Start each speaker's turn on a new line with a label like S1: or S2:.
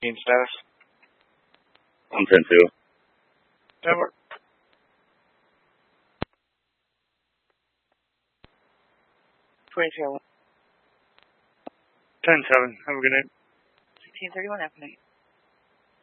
S1: Team status.
S2: I'm 10-2.
S1: Network.
S3: 22.
S1: 10-7. Have a good night.
S3: 1631, have a good night.